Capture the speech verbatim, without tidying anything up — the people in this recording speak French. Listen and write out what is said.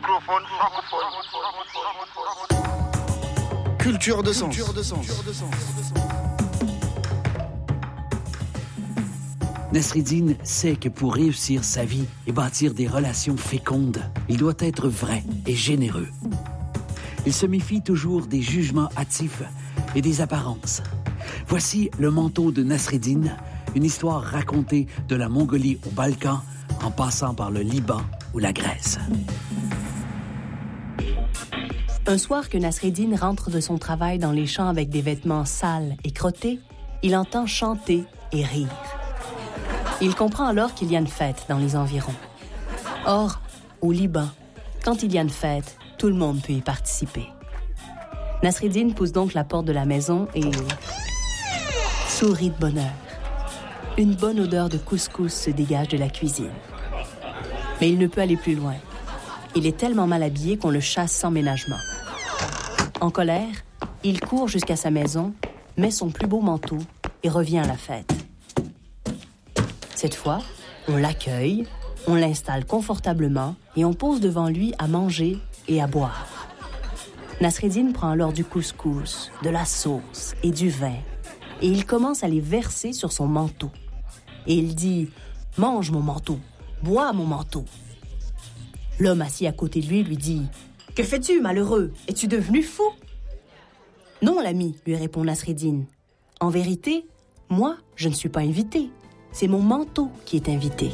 Microphone francophone. Culture de sens. Nasreddine sait que pour réussir sa vie et bâtir des relations fécondes, il doit être vrai et généreux. Il se méfie toujours des jugements hâtifs et des apparences. Voici Le manteau de Nasreddine, une histoire racontée de la Mongolie au Balkan en passant par le Liban ou la Grèce. Un soir que Nasreddine rentre de son travail dans les champs avec des vêtements sales et crottés, il entend chanter et rire. Il comprend alors qu'il y a une fête dans les environs. Or, au Liban, quand il y a une fête, tout le monde peut y participer. Nasreddine pousse donc la porte de la maison et sourit de bonheur. Une bonne odeur de couscous se dégage de la cuisine. Mais il ne peut aller plus loin. Il est tellement mal habillé qu'on le chasse sans ménagement. En colère, il court jusqu'à sa maison, met son plus beau manteau et revient à la fête. Cette fois, on l'accueille, on l'installe confortablement et on pose devant lui à manger et à boire. Nasreddine prend alors du couscous, de la sauce et du vin et il commence à les verser sur son manteau. Et il dit « Mange mon manteau, bois mon manteau ». L'homme assis à côté de lui lui dit « Que fais-tu, malheureux? Es-tu devenu fou ?» « Non, l'ami, lui répond Nasreddine. En vérité, moi, je ne suis pas invité. C'est mon manteau qui est invité. »